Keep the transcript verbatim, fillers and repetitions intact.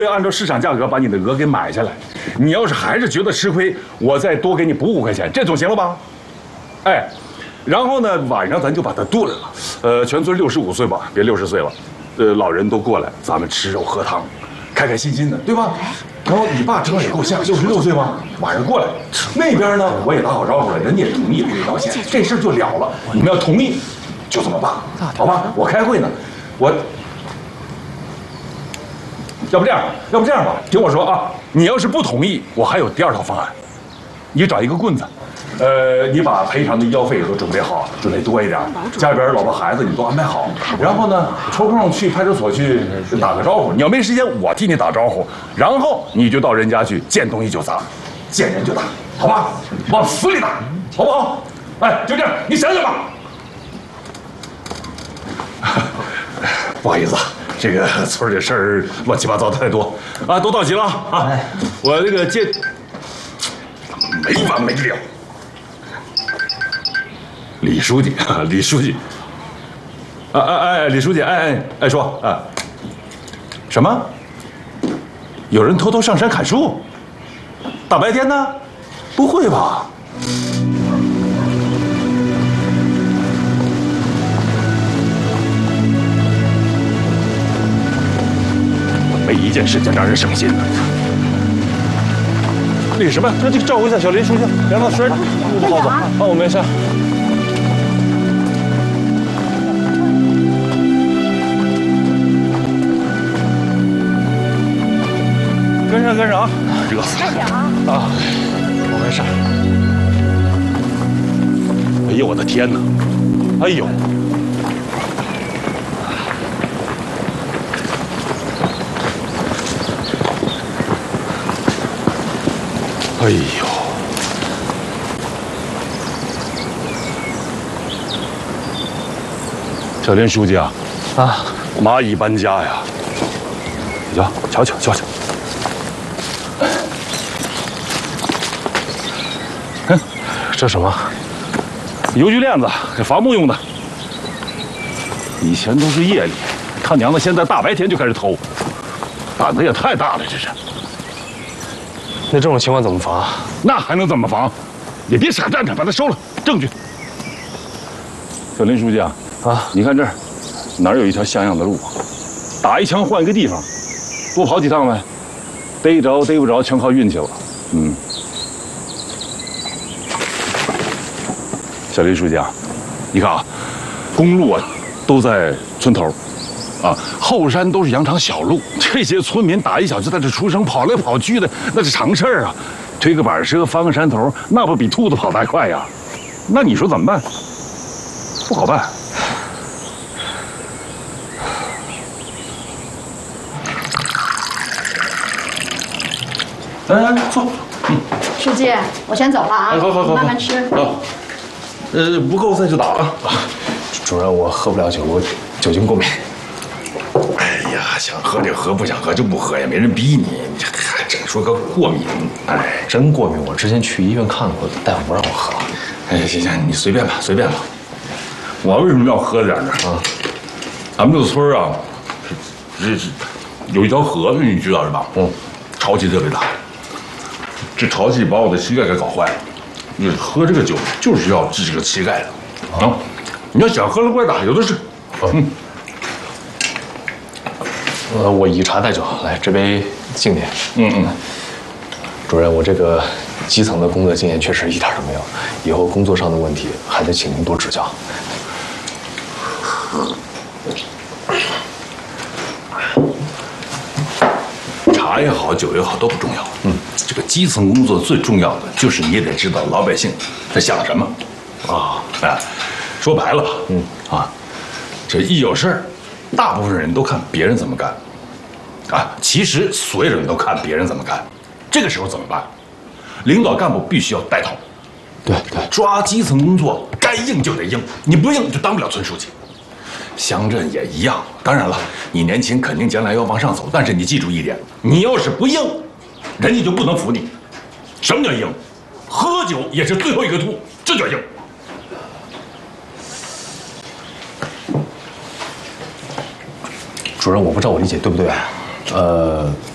按照市场价格把你的鹅给买下来。你要是还是觉得吃亏，我再多给你补五块钱，这总行了吧？哎，然后呢，晚上咱就把它炖了。呃，全村六十五岁吧，别六十岁了。呃，老人都过来，咱们吃肉喝汤，开开心心的，对吧？然后你爸正好也够呛，六十六岁吧，晚上过来。那边呢，我也打好招呼了，人家也同意赔礼道歉，这事儿就了了。你们要同意，就这么办，好吧？我开会呢，我。 要不这样，要不这样吧，听我说啊，你要是不同意，我还有第二套方案。你找一个棍子，呃，你把赔偿的医药费都准备好，准备多一点，家里边老婆孩子你都安排好，然后呢，抽空去派出所去打个招呼。你要没时间，我替你打招呼，然后你就到人家去，见东西就砸，见人就打，好吧？往死里打，好不好？哎，就这样，你想想吧。不好意思啊。 这个村里的事儿乱七八糟的太多啊，都到齐了啊！我这个见没完没了。李书记啊，李书记，啊哎哎，李书记，哎哎哎说啊，什么？有人偷偷上山砍树？大白天的？不会吧？ 没一件事情让人省心的。那个什么，那就照顾一下小林书记，别让他摔路不好走。啊，我没事。跟上，跟上啊！热死了。快点啊！啊，我没事。哎呦我的天哪！哎呦！ 哎呦！小林书记啊，啊，蚂蚁搬家呀！瞧瞧瞧瞧瞧！嗯，这什么？邮局链子，给伐木用的。以前都是夜里，他娘的现在大白天就开始偷，胆子也太大了，这是。 那这种情况怎么防？ 那还能怎么防？也别傻站着，把它收了，证据。小林书记啊，啊，你看这儿哪儿有一条像样的路？打一枪换一个地方，多跑几趟呗。逮着逮不着，全靠运气了。嗯。小林书记啊，你看啊，公路啊都在村头。 啊，后山都是羊肠小路，这些村民打一小就在这出声，跑来跑去的，那是常事儿啊。推个板车，翻个山头，那不比兔子跑得还快呀？那你说怎么办？不好办。来来来，坐。嗯， 书记，我先走了啊。 好好好， 慢慢吃。 好，呃，不够再去打啊。 主任，我喝不了酒，我酒精过敏。 哎呀，想喝就喝，不想喝就不喝呀，没人逼你，你还整说个过敏，哎， 真过敏，我之前去医院看过，大夫不让我喝。 哎，行行，你随便吧，随便吧。我为什么要喝点呢？啊，咱们这个村啊，是是有一条河，你知道是吧？嗯，潮气特别大，这潮气把我的膝盖给搞坏了。你喝这个酒就是要治这个膝盖的啊！你要想喝了怪打，有的是。嗯。 呃，我以茶代酒，来这杯敬点。 嗯嗯， 主任，我这个基层的工作经验确实一点都没有，以后工作上的问题还得请您多指教。 茶也好，酒也好，都不重要。嗯，这个基层工作最重要的就是你也得知道老百姓在想什么。啊，哎，说白了吧，嗯啊，这一有事儿。 大部分人都看别人怎么干，啊，其实所有人都看别人怎么干。这个时候怎么办？领导干部必须要带头， 对对， 抓基层工作，该硬就得硬，你不硬就当不了村书记。乡镇也一样。当然了，你年轻肯定将来要往上走，但是你记住一点，你要是不硬，人家就不能服你。什么叫硬？喝酒也是最后一个吐，这叫硬。 主任，我不知道我理解对不对啊？呃，